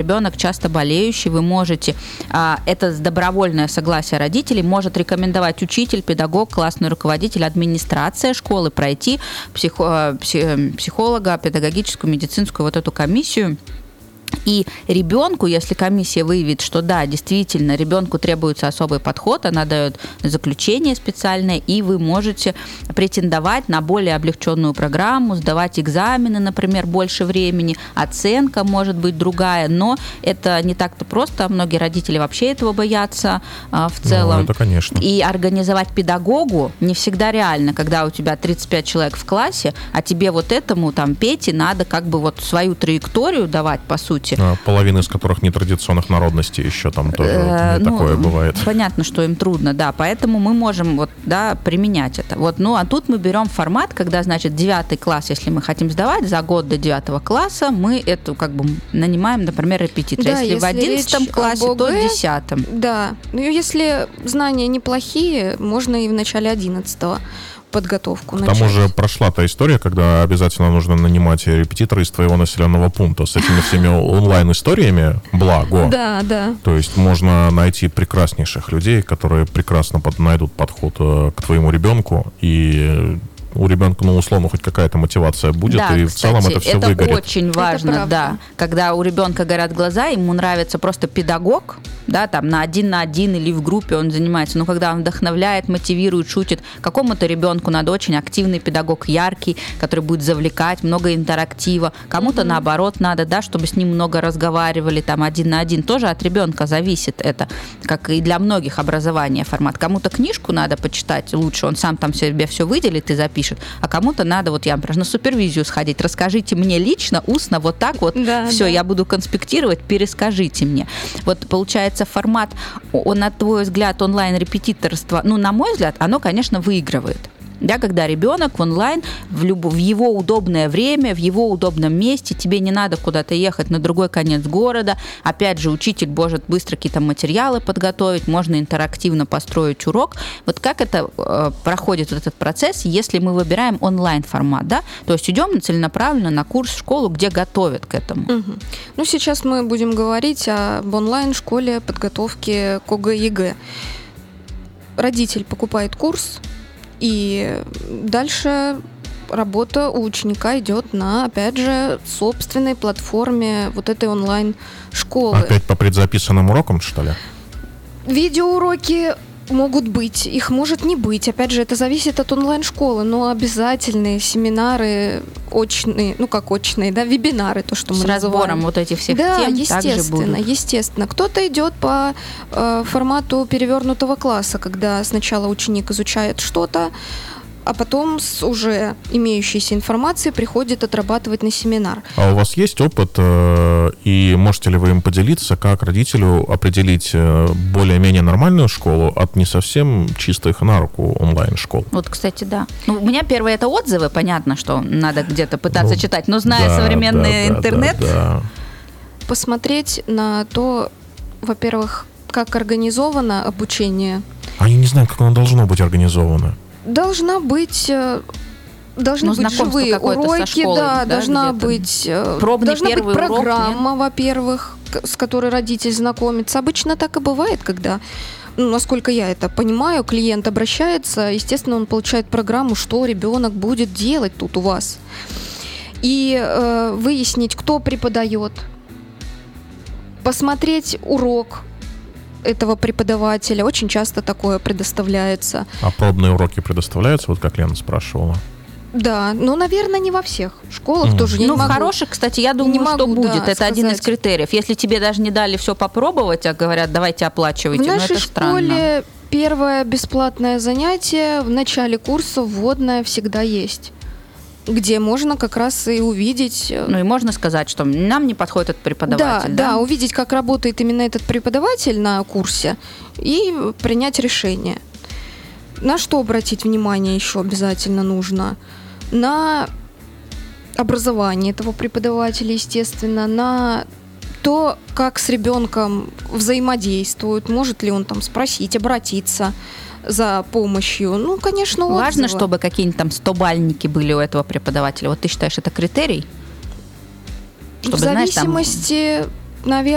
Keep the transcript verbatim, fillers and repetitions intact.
ребенок часто болеющий, вы можете, это добровольное согласие родителей, может рекомендовать учитель, педагог, классный руководитель, администрация школы пройти психо, психолога, педагогическую, медицинскую вот эту комиссию. И ребенку, если комиссия выявит, что да, действительно, ребенку требуется особый подход, она дает заключение специальное, и вы можете претендовать на более облегченную программу, сдавать экзамены, например, больше времени, оценка может быть другая, но это не так-то просто, многие родители вообще этого боятся а, в целом. Ну, это конечно. И организовать педагогу не всегда реально, когда у тебя тридцать пять человек в классе, а тебе вот этому, там, Пете, надо как бы вот свою траекторию давать, по сути. Половина из которых нетрадиционных народностей еще там тоже э, не ну, такое бывает. Понятно, что им трудно, да, поэтому мы можем вот, да, применять это. Вот, ну, а тут мы берем формат, когда, значит, девятый класс, если мы хотим сдавать, за год до девятого класса мы эту как бы нанимаем, например, репетитора. Да, если, если в одиннадцатом классе, то в десятом. Да, ну, если знания неплохие, можно и в начале одиннадцатого подготовку К начать. тому же прошла та история, когда обязательно нужно нанимать репетитора из твоего населенного пункта с этими всеми онлайн-историями, благо. Да, да. То есть можно найти прекраснейших людей, которые прекрасно под, найдут подход э, к твоему ребенку, и у ребенка, ну, условно, хоть какая-то мотивация будет, да, и кстати, в целом это все это выгорит. Это очень важно, это да. Когда у ребенка горят глаза, ему нравится просто педагог, да, там на один на один или в группе он занимается, но когда он вдохновляет, мотивирует, шутит, какому-то ребенку надо очень активный педагог, яркий, который будет завлекать, много интерактива, кому-то mm-hmm. наоборот надо, да, чтобы с ним много разговаривали, там один на один, тоже от ребенка зависит это, как и для многих образования формат. Кому-то книжку надо почитать лучше, он сам там себе все выделит и запишет, а кому-то надо, вот я, например, на супервизию сходить, расскажите мне лично, устно, вот так вот, да, все, да. я буду конспектировать, перескажите мне. Вот получается формат, он, на твой взгляд, онлайн-репетиторство, ну, на мой взгляд, оно, конечно, выигрывает. Да, когда ребенок в онлайн, в, люб... в его удобное время, в его удобном месте, тебе не надо куда-то ехать на другой конец города. Опять же, учитель может быстро какие-то материалы подготовить, можно интерактивно построить урок. Вот как это э, проходит вот этот процесс, если мы выбираем онлайн-формат, да? То есть идем целенаправленно на курс в школу, где готовят к этому. Угу. Ну, сейчас мы будем говорить об онлайн-школе подготовки к ОГЭ-ЕГЭ. Родитель покупает курс, и дальше работа у ученика идет на, опять же, собственной платформе вот этой онлайн-школы. Опять по предзаписанным урокам, что ли? Видеоуроки могут быть, их может не быть. Опять же, это зависит от онлайн-школы, но обязательные семинары очные, ну как очные, да, вебинары, то, что мы с называем. разбором вот этих всех да, тем естественно, естественно. Кто-то идет по э, формату перевернутого класса, когда сначала ученик изучает что-то, а потом с уже имеющейся информацией приходит отрабатывать на семинар. А у вас есть опыт, э, и можете ли вы им поделиться, как родителю определить э, более-менее нормальную школу от не совсем чистых на руку онлайн-школ? Вот, кстати, да. Ну, у меня первые это отзывы, понятно, что надо где-то пытаться ну, читать, но зная да, современный да, интернет... Да, да. Посмотреть на то, во-первых, как организовано обучение. А я не знаю, как оно должно быть организовано. Должна быть, должны ну, быть живые уроки, школой, да, да, должна где-то. быть, Пробный должна быть программа, урок, во-первых, с которой родитель знакомится. Обычно так и бывает, когда, ну, насколько я это понимаю, клиент обращается, естественно, он получает программу, что ребенок будет делать тут у вас. И э, выяснить, кто преподает, посмотреть урок этого преподавателя. Очень часто такое предоставляется. А пробные уроки предоставляются, вот как Лена спрашивала? Да, ну, наверное, не во всех школах mm. тоже. Я ну, не в могу, хороших, кстати, я думаю, могу, что будет. Да, это сказать. один из критериев. Если тебе даже не дали все попробовать, а говорят, давайте оплачивайте, в ну, нашей это странно. школе первое бесплатное занятие в начале курса вводное всегда есть, где можно как раз и увидеть... Ну и можно сказать, что нам не подходит этот преподаватель. Да, да, да, увидеть, как работает именно этот преподаватель на курсе и принять решение. На что обратить внимание еще обязательно нужно? На образование этого преподавателя, естественно, на то, как с ребенком взаимодействуют, может ли он там спросить, обратиться за помощью. Ну, конечно, отзывы. Важно, чтобы какие-нибудь там стобальники были у этого преподавателя. Вот ты считаешь, это критерий? Чтобы, в зависимости, знаешь, там... наверное,